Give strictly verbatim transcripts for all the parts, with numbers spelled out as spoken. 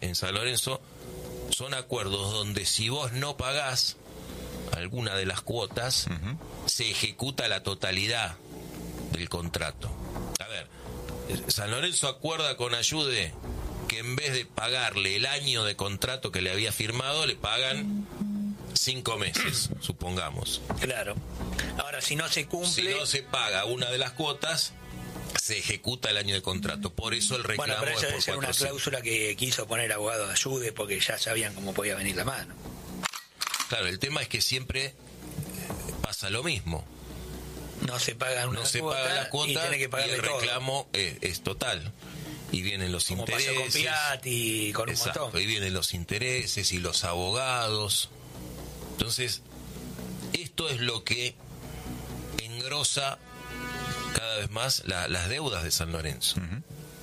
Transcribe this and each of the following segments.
en San Lorenzo son acuerdos donde si vos no pagás alguna de las cuotas, uh-huh. se ejecuta la totalidad del contrato. A ver, San Lorenzo acuerda con Ayude que en vez de pagarle el año de contrato que le había firmado, le pagan cinco meses, supongamos. Claro. Ahora, si no se cumple... Si no se paga una de las cuotas, se ejecuta el año de contrato. Por eso el reclamo... Bueno, pero eso es debe ser una cláusula que quiso poner abogado de Ayude porque ya sabían cómo podía venir la mano. Claro, el tema es que siempre pasa lo mismo. No se paga una no se cuota, paga la cuota y, tiene que y el reclamo es, es total. Y vienen los Como intereses. pasó con Piatti, con exacto, un montón. y vienen los intereses y los abogados. Entonces, esto es lo que engrosa cada vez más la, las deudas de San Lorenzo. Uh-huh.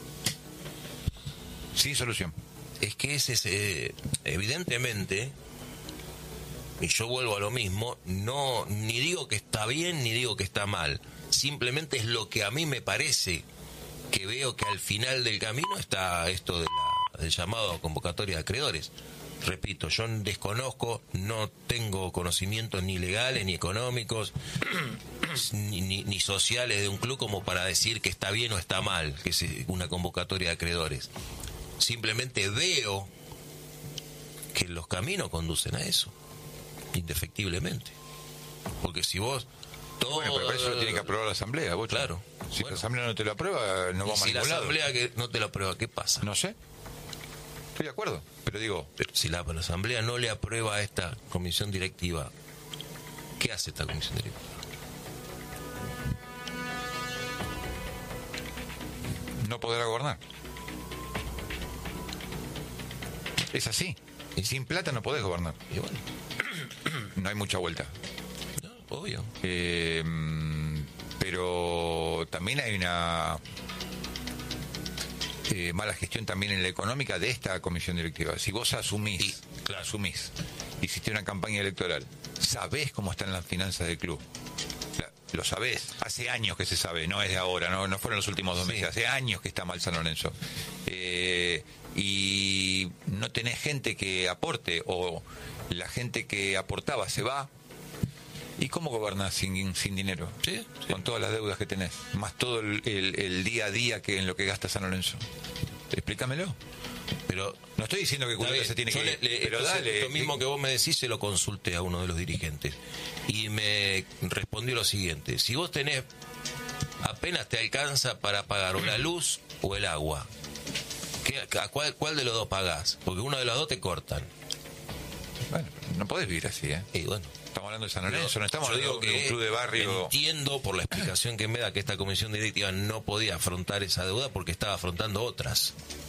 Sin solución. Es que ese es, eh, evidentemente, y yo vuelvo a lo mismo, no ni digo que está bien ni digo que está mal, simplemente es lo que a mí me parece, que veo que al final del camino está esto de la, del llamado a convocatoria de acreedores. Repito, yo desconozco, no tengo conocimientos ni legales, ni económicos, ni, ni, ni sociales de un club como para decir que está bien o está mal que es una convocatoria de acreedores. Simplemente veo que los caminos conducen a eso, indefectiblemente. Porque si vos... Todo, bueno, pero para eso lo tiene que aprobar la Asamblea, vos. Claro. Si bueno, la Asamblea no te lo aprueba, no vamos a ningún lado. Si la Asamblea que no te lo aprueba, ¿qué pasa? No sé. Estoy de acuerdo, pero digo... Pero si la, la Asamblea no le aprueba a esta comisión directiva, ¿qué hace esta comisión directiva? No podrá gobernar. Es así. Y sin plata no podés gobernar. Y bueno. No hay mucha vuelta. No, obvio. Eh, pero también hay una... Eh, mala gestión también en la económica de esta comisión directiva. Si vos asumís, y, claro. asumís, hiciste una campaña electoral, sabés cómo están las finanzas del club, lo sabés, hace años que se sabe, no es de ahora, no, no fueron los últimos dos sí. meses, hace años que está mal San Lorenzo. Eh, y no tenés gente que aporte, o la gente que aportaba se va. ¿Y cómo gobernás sin, sin dinero? Sí, sí. Con todas las deudas que tenés, más todo el, el, el día a día que en lo que gasta San Lorenzo. Explícamelo. Pero no estoy diciendo que Culeta se tiene que ir, le, pero entonces, dale. Lo mismo que vos me decís se lo consulté a uno de los dirigentes y me respondió lo siguiente: si vos tenés, apenas te alcanza para pagar o la luz o el agua, ¿qué, a cuál, cuál de los dos pagás? Porque uno de los dos te cortan. Bueno, no podés vivir así, ¿eh? Y bueno. Estamos hablando de San Lorenzo, no estamos yo hablando digo de un club de barrio. Entiendo por la explicación que me da que esta comisión directiva no podía afrontar esa deuda porque estaba afrontando otras.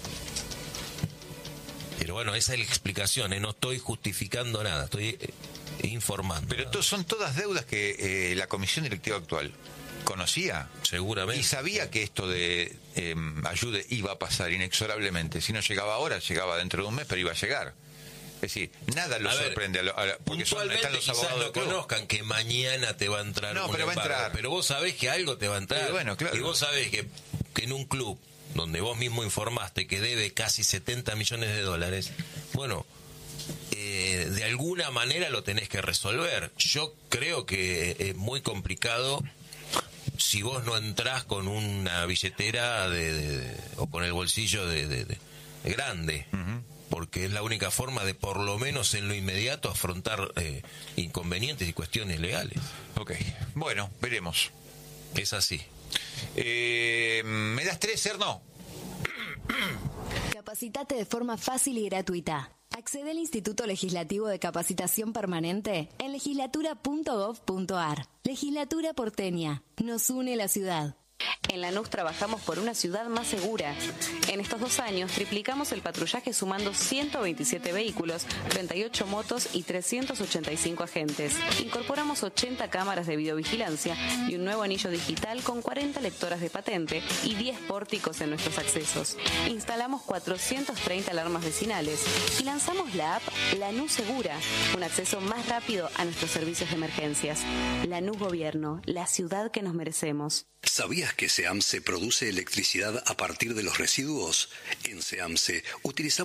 Pero bueno, esa es la explicación, ¿eh? No estoy justificando nada, estoy eh, informando. Pero to- son todas deudas que eh, la comisión directiva actual conocía. Seguramente. Y sabía que esto de eh, Ayude iba a pasar inexorablemente. Si no llegaba ahora, llegaba dentro de un mes, pero iba a llegar. Es decir, nada lo a sorprende ver, a lo, a, porque son, están los abogados no conozcan que mañana te va a entrar no, un pero embargo, va a entrar. Pero vos sabés que algo te va a entrar. Y, bueno, claro. Y vos sabés que, que en un club donde vos mismo informaste que debe casi setenta millones de dólares, bueno, eh, de alguna manera lo tenés que resolver. Yo creo que es muy complicado si vos no entrás con una billetera de, de, de, o con el bolsillo de, de, de, de grande. Uh-huh. Porque es la única forma de, por lo menos en lo inmediato, afrontar eh, inconvenientes y cuestiones legales. Ok, bueno, veremos. Es así. Eh, ¿Me das tres, Erno? Capacitate de forma fácil y gratuita. Accede al Instituto Legislativo de Capacitación Permanente en legislatura punto gov punto ar. Legislatura porteña. Nos une la ciudad. En Lanús trabajamos por una ciudad más segura. En estos dos años triplicamos el patrullaje sumando ciento veintisiete vehículos, treinta y ocho motos y trescientos ochenta y cinco agentes. Incorporamos ochenta cámaras de videovigilancia y un nuevo anillo digital con cuarenta lectoras de patente y diez pórticos en nuestros accesos. Instalamos cuatrocientas treinta alarmas vecinales y lanzamos la app Lanús Segura, un acceso más rápido a nuestros servicios de emergencias. Lanús Gobierno, la ciudad que nos merecemos. ¿Sabías que SEAMSE produce electricidad a partir de los residuos? En SEAMSE utilizamos